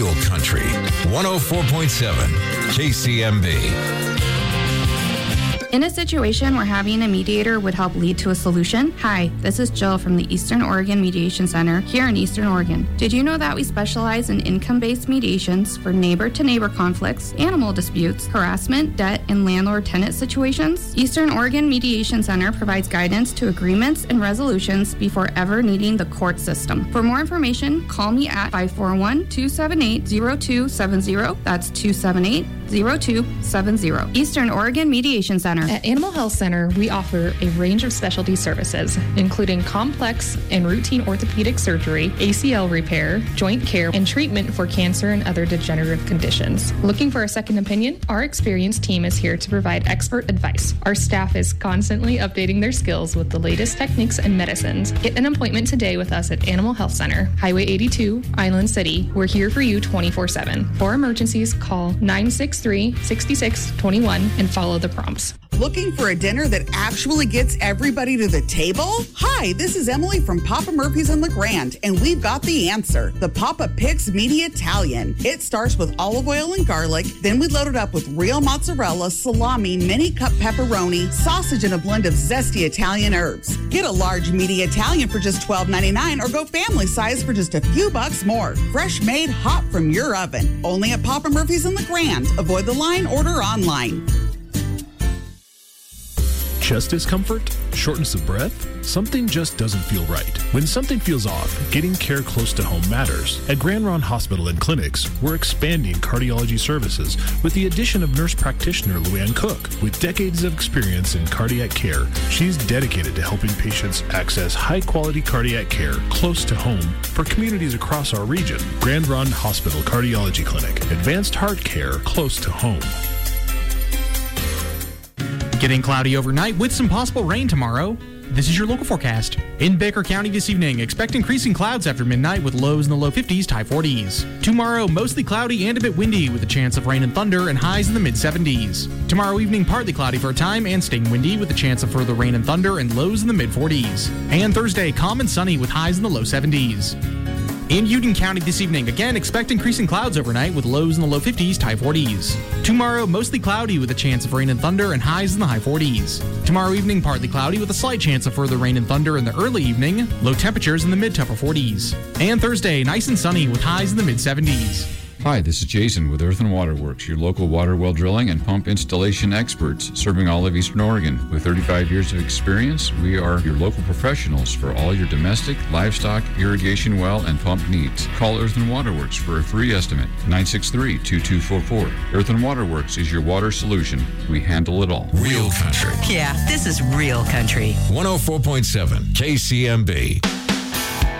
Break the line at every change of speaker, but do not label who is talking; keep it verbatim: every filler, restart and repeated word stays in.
Real Country, one oh four point seven K C M B.
In a situation where having a mediator would help lead to a solution? Hi, this is Jill from the Eastern Oregon Mediation Center here in Eastern Oregon. Did you know that we specialize in income-based mediations for neighbor-to-neighbor conflicts, animal disputes, harassment, debt, and landlord-tenant situations? Eastern Oregon Mediation Center provides guidance to agreements and resolutions before ever needing the court system. For more information, call me at five four one, two seven eight, zero two seven zero. That's two seven eight, zero two seven zero. Eastern Oregon Mediation Center.
At Animal Health Center, we offer a range of specialty services, including complex and routine orthopedic surgery, A C L repair, joint care, and treatment for cancer and other degenerative conditions. Looking for a second opinion? Our experienced team is here to provide expert advice. Our staff is constantly updating their skills with the latest techniques and medicines. Get an appointment today with us at Animal Health Center, Highway eighty-two, Island City. We're here for you twenty-four seven. For emergencies, call nine six three, six six two one and follow the prompts.
Looking for a dinner that actually gets everybody to the table? Hi, this is Emily from Papa Murphy's in LeGrand, and we've got the answer. The Papa Picks Meaty Italian. It starts with olive oil and garlic, then we load it up with real mozzarella, salami, mini cup pepperoni, sausage, and a blend of zesty Italian herbs. Get a large meaty Italian for just twelve ninety-nine or go family size for just a few bucks more. Fresh made, hot from your oven. Only at Papa Murphy's in LeGrand. Avoid the line, order online.
Chest discomfort? Shortness of breath? Something just doesn't feel right. When something feels off, getting care close to home matters. At Grand Ronde Hospital and Clinics, we're expanding cardiology services with the addition of nurse practitioner Luann Cook. With decades of experience in cardiac care, she's dedicated to helping patients access high-quality cardiac care close to home for communities across our region. Grand Ronde Hospital Cardiology Clinic. Advanced heart care close to home.
Getting cloudy overnight with some possible rain tomorrow. This is your local forecast. In Baker County this evening, expect increasing clouds after midnight with lows in the low fifties to high forties. Tomorrow, mostly cloudy and a bit windy with a chance of rain and thunder and highs in the mid seventies. Tomorrow evening, partly cloudy for a time and staying windy with a chance of further rain and thunder and lows in the mid forties. And Thursday, calm and sunny with highs in the low seventies. In Union County this evening, again, expect increasing clouds overnight with lows in the low fifties to high forties. Tomorrow, mostly cloudy with a chance of rain and thunder and highs in the high forties. Tomorrow evening, partly cloudy with a slight chance of further rain and thunder in the early evening, low temperatures in the mid to upper forties. And Thursday, nice and sunny with highs in the mid seventies.
Hi, this is Jason with Earth and Water Works, your local water well drilling and pump installation experts serving all of Eastern Oregon. With thirty-five years of experience, we are your local professionals for all your domestic, livestock, irrigation well, and pump needs. Call Earth and Water Works for a free estimate, nine six three, two two four four. Earth and Water Works is your water solution. We handle it all.
Real Country.
Yeah, this is Real Country.
one oh four point seven K C M B.